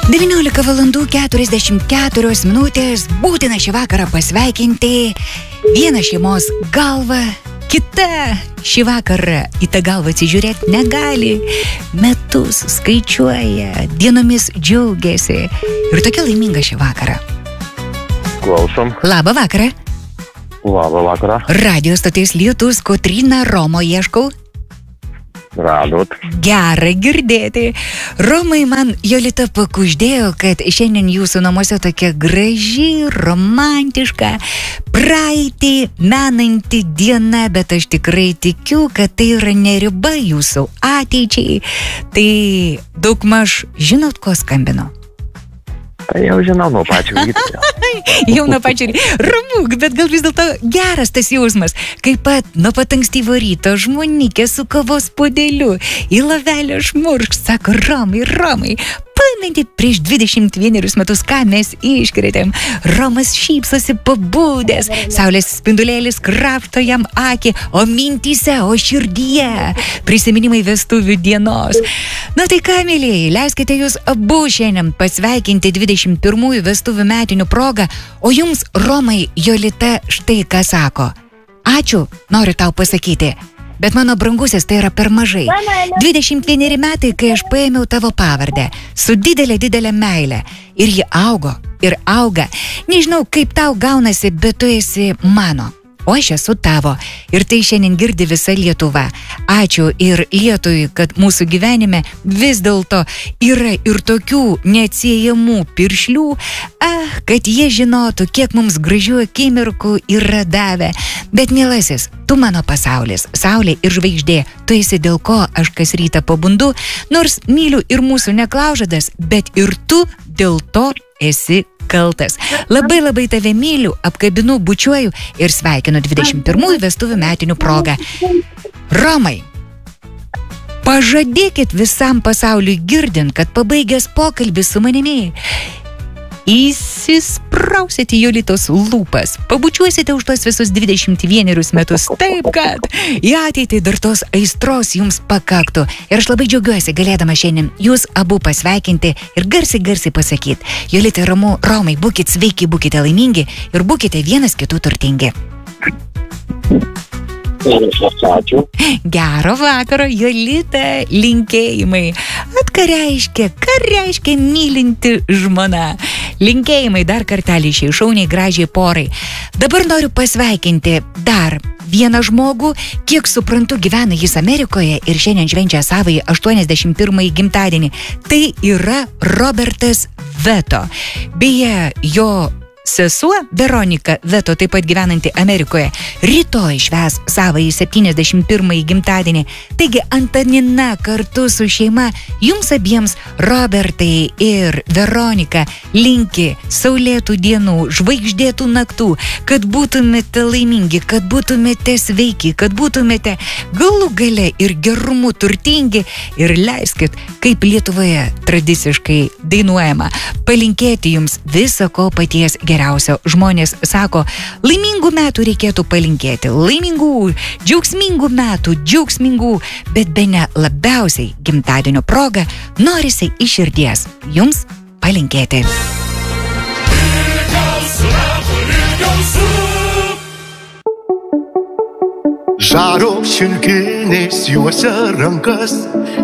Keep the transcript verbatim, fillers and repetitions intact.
devyniolika valandų keturiasdešimt keturios minutės. Būtina šį vakarą pasveikinti vieną šeimos galvą, kita šį vakarą į tą galvą atsižiūrėti negali. Metus skaičiuoja, dienomis džiaugiasi ir tokia laiminga šį vakarą. Klausom. Labą vakarą. Labą vakarą. Radio stoties Lietus, Kotryna, Romo ieškau. Radot. Gera girdėti. Romai, man Jolita pakuždėjo, kad šiandien jūsų namuose tokia graži, romantiška, praeitį menanti diena, bet aš tikrai tikiu, kad tai yra ne riba jūsų ateičiai. Tai daugmaž žinot, ko skambino? Tai jau žinau nuo pačio ryto. Jau nuo pačio ryto. Ramuk, bet gal vis dėlto geras tas jausmas. Kaip pat nuo pat ankstyvo ryto žmonikė su kavos puodeliu į lavelę šmurkš, sako, Romai, Romai, pamenė prieš dvidešimt vienerius metus, ką mes iškrėtėm. Romas šypsosi pabudęs, saulės spindulėlis krapšto jam akį, o mintyse, o širdyje prisiminimai vestuvių dienos. Na tai ką, mėlėjai, leiskite jūs abu šiandien pasveikinti dvidešimt pirmųjų vestuvių metinių progą, o jums, Romai, Jolita štai ką sako. Ačiū, noriu tau pasakyti. Bet mano brangusis, tai yra per mažai. dvidešimt vieneri metai, kai aš paėmiau tavo pavardę su didelė, didelė meilė. Ir ji augo, ir auga. Nežinau, kaip tau gaunasi, bet tu esi mano. O aš esu tavo. Ir tai šiandien girdi visa Lietuva. Ačiū ir Lietuvai, kad mūsų gyvenime vis dėlto yra ir tokių neatsiejamų piršlių, ah, kad jie žinotų, kiek mums gražių akimirkų yra davę. Bet, mielasis, tu mano pasaulis, saulė ir žvaigždė. Tu esi dėl ko aš kas rytą pabundu, nors myliu ir mūsų neklaužadas, bet ir tu dėl to esi kaltas. Labai labai tave myliu, apkabinu, bučiuoju ir sveikinu dvidešimt pirmųjų vestuvių metinių progą. Romai, pažadėkit visam pasauliui girdint, kad pabaigęs pokalbį su manimi, įsisprausite Jolitos lūpas, pabučiuosite už tos visus dvidešimt vienerius metus, taip kad į ateitį dar tos aistros jums pakaktų. Ir aš labai džiaugiuosi galėdama šiandien jūs abu pasveikinti ir garsiai garsiai pasakyti. Jolita, Ramu, Romai, būkite sveiki, būkite laimingi ir būkite vienas kitų turtingi. Ačiū. Gero vakaro, Jolita, linkėjimai. At ką reiškia, ką reiškia mylinti žmona? Linkėjimai dar kartelį šiai šauniai gražiai porai. Dabar noriu pasveikinti dar vieną žmogų, kiek suprantu gyvena jis Amerikoje ir šiandien švenčia savąjį aštuoniasdešimt pirmąjį gimtadienį. Tai yra Robertas Veto. Beje, jo sesuo Veronika Veto, taip pat gyvenanti Amerikoje, rytoj švęs savąjį septyniasdešimt pirmąjį gimtadienį. Taigi Antanina kartu su šeima jums abiems, Robertai ir Veronika, linki saulėtų dienų, žvaigždėtų naktų, kad būtumėte laimingi, kad būtumėte sveiki, kad būtumėte galų gale ir gerumu turtingi ir leiskit, kaip Lietuvoje tradiciškai dainuojama, palinkėti jums viso ko paties geriausio. Geriausio. Žmonės sako, laimingų metų reikėtų palinkėti, laimingų, džiaugsmingų metų, džiaugsmingų, bet bene labiausiai gimtadienio proga norisi iš širdies jums palinkėti. Žaro šilkinės juose rankas,